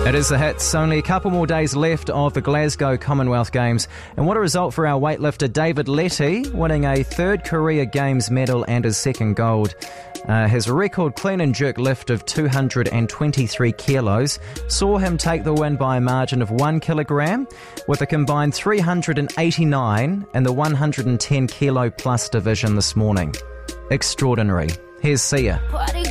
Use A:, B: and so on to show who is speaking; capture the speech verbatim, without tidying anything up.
A: It is the hits. Only a couple more days left of the Glasgow Commonwealth Games. And what a result for our weightlifter David Letty, winning a third career Games medal and his second gold. Uh, his record clean and jerk lift of two hundred twenty-three kilos saw him take the win by a margin of one kilogram, with a combined three hundred eighty-nine in the one hundred ten kilo plus division this morning. Extraordinary. Here's Sia.